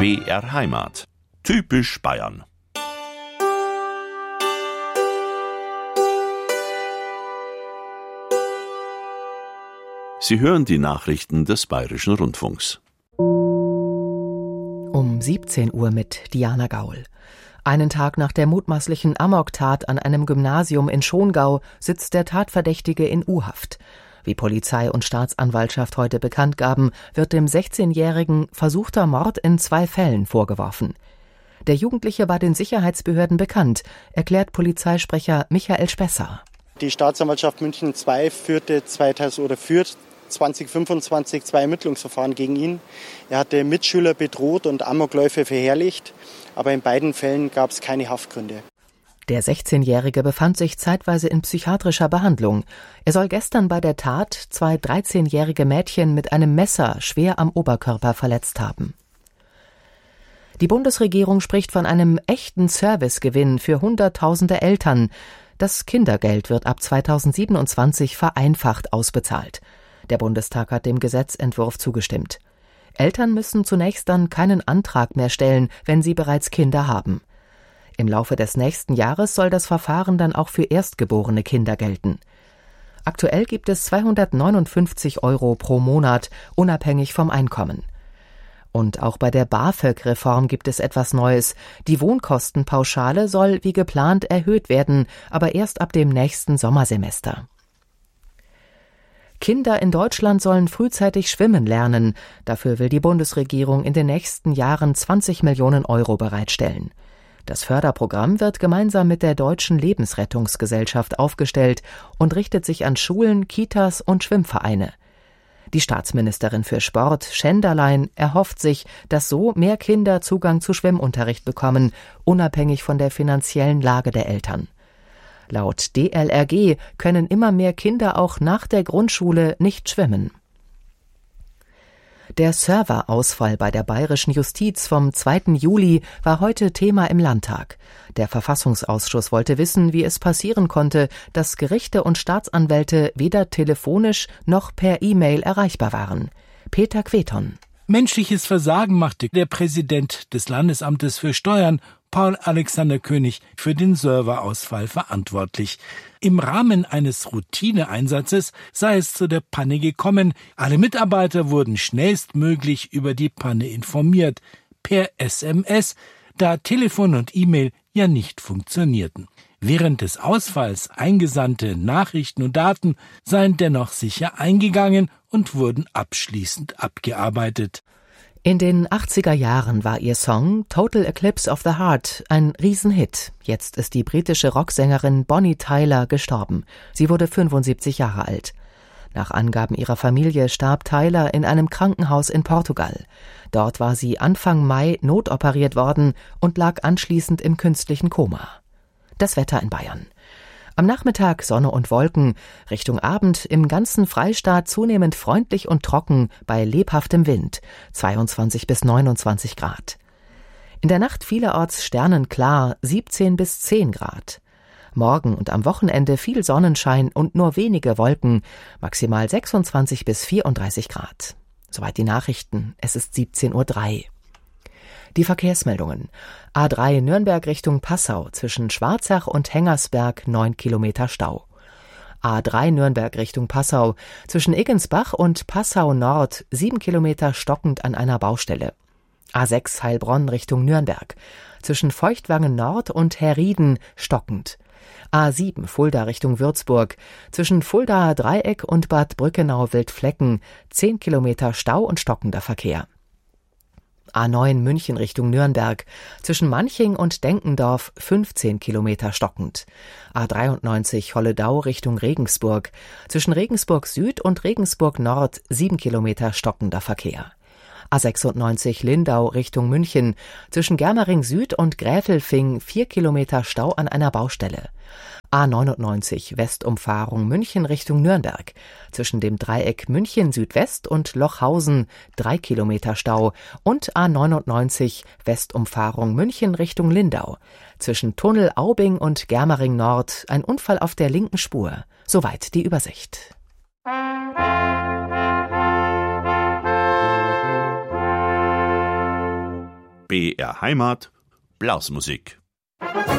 BR Heimat. Typisch Bayern. Sie hören die Nachrichten des Bayerischen Rundfunks. Um 17 Uhr mit Diana Gaul. Einen Tag nach der mutmaßlichen Amoktat an einem Gymnasium in Schongau sitzt der Tatverdächtige in U-Haft. Wie Polizei und Staatsanwaltschaft heute bekannt gaben, wird dem 16-Jährigen versuchter Mord in 2 Fällen vorgeworfen. Der Jugendliche war den Sicherheitsbehörden bekannt, erklärt Polizeisprecher Michael Spesser. Die Staatsanwaltschaft München II führt 2025 2 Ermittlungsverfahren gegen ihn. Er hatte Mitschüler bedroht und Amokläufe verherrlicht, aber in beiden Fällen gab es keine Haftgründe. Der 16-Jährige befand sich zeitweise in psychiatrischer Behandlung. Er soll gestern bei der Tat 2 13-jährige Mädchen mit einem Messer schwer am Oberkörper verletzt haben. Die Bundesregierung spricht von einem echten Servicegewinn für Hunderttausende Eltern. Das Kindergeld wird ab 2027 vereinfacht ausbezahlt. Der Bundestag hat dem Gesetzentwurf zugestimmt. Eltern müssen zunächst dann keinen Antrag mehr stellen, wenn sie bereits Kinder haben. Im Laufe des nächsten Jahres soll das Verfahren dann auch für erstgeborene Kinder gelten. Aktuell gibt es 259 € pro Monat, unabhängig vom Einkommen. Und auch bei der BAföG-Reform gibt es etwas Neues. Die Wohnkostenpauschale soll wie geplant erhöht werden, aber erst ab dem nächsten Sommersemester. Kinder in Deutschland sollen frühzeitig schwimmen lernen. Dafür will die Bundesregierung in den nächsten Jahren 20 Millionen € bereitstellen. Das Förderprogramm wird gemeinsam mit der Deutschen Lebensrettungsgesellschaft aufgestellt und richtet sich an Schulen, Kitas und Schwimmvereine. Die Staatsministerin für Sport, Schenderlein, erhofft sich, dass so mehr Kinder Zugang zu Schwimmunterricht bekommen, unabhängig von der finanziellen Lage der Eltern. Laut DLRG können immer mehr Kinder auch nach der Grundschule nicht schwimmen. Der Serverausfall bei der bayerischen Justiz vom 2. Juli war heute Thema im Landtag. Der Verfassungsausschuss wollte wissen, wie es passieren konnte, dass Gerichte und Staatsanwälte weder telefonisch noch per E-Mail erreichbar waren. Peter Queton. Menschliches Versagen machte der Präsident des Landesamtes für Steuern, Paul Alexander König, für den Serverausfall verantwortlich. Im Rahmen eines Routineeinsatzes sei es zu der Panne gekommen. Alle Mitarbeiter wurden schnellstmöglich über die Panne informiert, per SMS, da Telefon und E-Mail ja nicht funktionierten. Während des Ausfalls eingesandte Nachrichten und Daten seien dennoch sicher eingegangen und wurden abschließend abgearbeitet. In den 80er Jahren war ihr Song Total Eclipse of the Heart ein Riesenhit. Jetzt ist die britische Rocksängerin Bonnie Tyler gestorben. Sie wurde 75 Jahre alt. Nach Angaben ihrer Familie starb Tyler in einem Krankenhaus in Portugal. Dort war sie Anfang Mai notoperiert worden und lag anschließend im künstlichen Koma. Das Wetter in Bayern. Am Nachmittag Sonne und Wolken, Richtung Abend im ganzen Freistaat zunehmend freundlich und trocken bei lebhaftem Wind, 22 bis 29 Grad. In der Nacht vielerorts sternenklar, 17 bis 10 Grad. Morgen und am Wochenende viel Sonnenschein und nur wenige Wolken, maximal 26 bis 34 Grad. Soweit die Nachrichten, es ist 17:03 Uhr. Die Verkehrsmeldungen. A3 Nürnberg Richtung Passau, zwischen Schwarzach und Hengersberg 9 Kilometer Stau. A3 Nürnberg Richtung Passau, zwischen Iggensbach und Passau Nord 7 Kilometer stockend an einer Baustelle. A6 Heilbronn Richtung Nürnberg, zwischen Feuchtwangen Nord und Herrieden stockend. A7 Fulda Richtung Würzburg, zwischen Fuldaer Dreieck und Bad Brückenau-Wildflecken 10 Kilometer Stau und stockender Verkehr. A9 München Richtung Nürnberg, zwischen Manching und Denkendorf 15 Kilometer stockend. A93 Holledau Richtung Regensburg, zwischen Regensburg Süd und Regensburg Nord 7 Kilometer stockender Verkehr. A96 Lindau Richtung München, zwischen Germering Süd und Gräfelfing 4 Kilometer Stau an einer Baustelle. A99 Westumfahrung München Richtung Nürnberg, zwischen dem Dreieck München Südwest und Lochhausen 3 Kilometer Stau und A99 Westumfahrung München Richtung Lindau, zwischen Tunnel Aubing und Germering Nord ein Unfall auf der linken Spur. Soweit die Übersicht. BR Heimat, Blasmusik.